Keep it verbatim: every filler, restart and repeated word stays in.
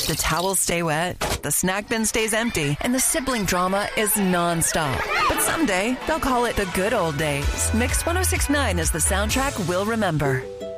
The towels stay wet, the snack bin stays empty, and the sibling drama is nonstop. But someday, they'll call it the good old days. Mix one oh six point nine is the soundtrack we'll remember.